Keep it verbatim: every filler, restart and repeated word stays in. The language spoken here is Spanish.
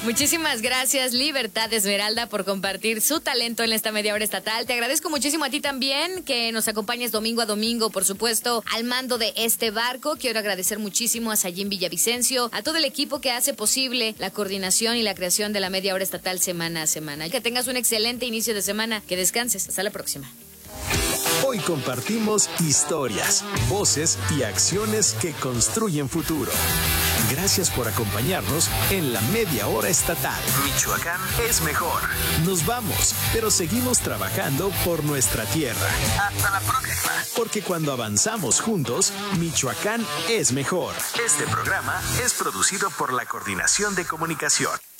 Muchísimas gracias, Libertad Esmeralda, por compartir su talento en esta media hora estatal. Te agradezco muchísimo a ti también que nos acompañes domingo a domingo, por supuesto, al mando de este barco. Quiero agradecer muchísimo a Sayín Villavicencio, a todo el equipo que hace posible la coordinación y la creación de la media hora estatal semana a semana. Que tengas un excelente inicio de semana, que descanses. Hasta la próxima. Hoy compartimos historias, voces y acciones que construyen futuro. Gracias por acompañarnos en la media hora estatal. Michoacán es mejor. Nos vamos, pero seguimos trabajando por nuestra tierra. Hasta la próxima. Porque cuando avanzamos juntos, Michoacán es mejor. Este programa es producido por la Coordinación de Comunicación.